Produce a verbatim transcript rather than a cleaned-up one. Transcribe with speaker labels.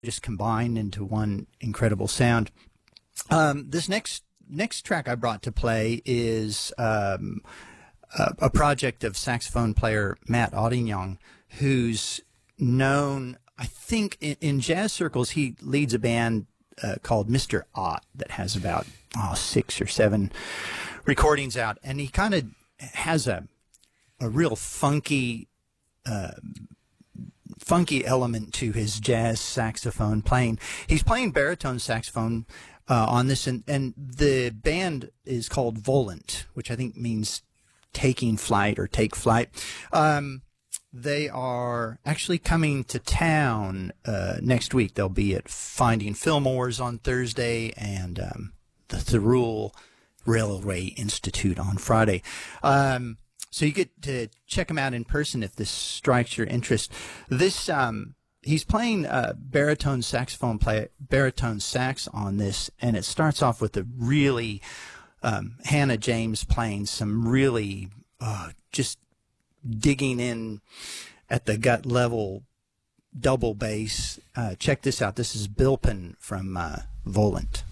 Speaker 1: just combined into one incredible sound. Um, this next next track I brought to play is um, a, a project of saxophone player Matt Audignon, who's known, I think, in, in jazz circles. He leads a band uh, called Mister Ott that has about oh, six or seven recordings out, and he kind of has a a real funky. Uh, funky element to his jazz saxophone playing. He's playing baritone saxophone uh, on this, and, and the band is called Volant, which I think means taking flight or take flight. Um, they are actually coming to town uh, next week. They'll be at Finding Fillmore's on Thursday and um, the Thirroul Railway Institute on Friday. Um, So you get to check him out in person if this strikes your interest. This um, he's playing uh, baritone saxophone play baritone sax on this, and it starts off with a really um, Hannah James playing some really uh, just digging in at the gut level double bass. Uh, check this out. This is Bilpin from uh, Volant.